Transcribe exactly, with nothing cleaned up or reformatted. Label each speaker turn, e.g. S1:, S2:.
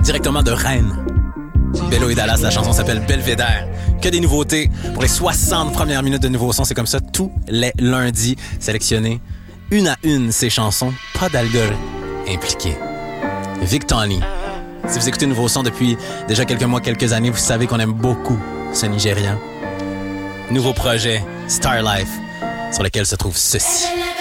S1: directement de Rennes. Bello et Dallas, la chanson s'appelle Belvédère. Que des nouveautés pour les soixante premières minutes de nouveaux sons. C'est comme ça tous les lundis, sélectionnés une à une ces chansons. Pas d'algorithme impliqué. Vic Tony. Si vous écoutez Nouveau Son depuis déjà quelques mois, quelques années, vous savez qu'on aime beaucoup ce Nigérian. Nouveau projet, Star Life, sur lequel se trouve ceci.